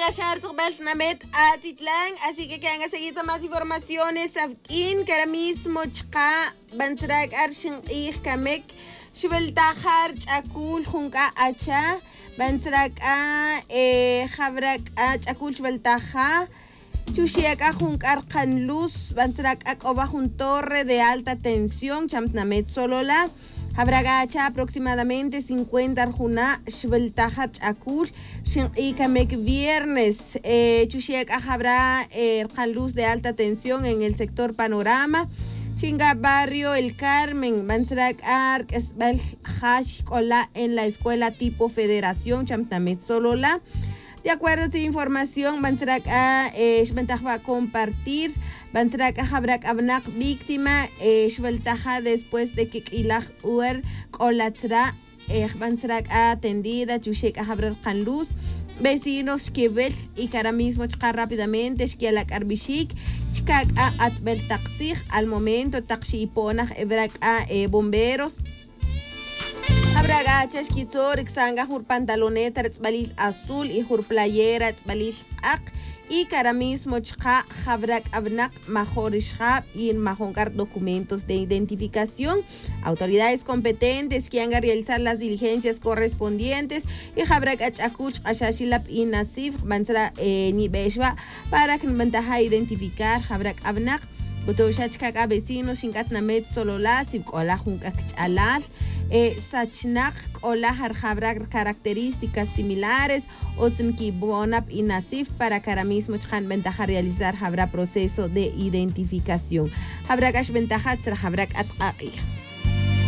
agachar Namet Atitlán, así que han seguido más informaciones aquí, que ahora mismo Chka, Bantrak Arshin Kamek, Shubeltajar, Chakul, Junka Acha, Bantrak Javrak Chakul Shubeltaja, Chushiaka Junkar Kanluz, Bantrak Oba Torre de alta tensión, Chamtnamet Solola. Habrá gacha aproximadamente 50 arjuna shveltajat akul y kamek viernes chushiek habrá luz de alta tensión en el sector Panorama Chinga Barrio El Carmen Mansrak Ark Esbel Hashkola en la escuela tipo Federación Chamtamet Solola. De acuerdo a esta información, Bansrak va a compartir Bansrak Habrak Abnak víctima Shveltaja después de que Ilah Uer Kolatra Bansrak atendida Chushek Habrak Kanluz vecinos Kibel y que ahora mismo chka rápidamente Shkialak Arbishik Chkak Atbel Taxig al momento Taxi Ponaj Ebrak bomberos Habrá gachas, kitzor, xanga, jur pantaloneta, tzbalil azul y jur playera, tzbalil ak. Y cara mismo chka, habrak abnak, majorishab y en majongar documentos de identificación. Autoridades competentes que han a realizar las diligencias correspondientes. Y habrak achakuch, ashashilap y nasif, mansra ni beshwa, para que ventaja identificar habrak abnak. Butoshachkaka vecinos, Shinkatnamet Solola, Sibkola Junkak Chalal, Sachnak, Ola Harjabrak, características similares, Otzenki Bonap y Nasif, para que ahora mismo Chan ventaja realizar habrá proceso de identificación. Habrá gash ventaja, Habrak Atqaqi.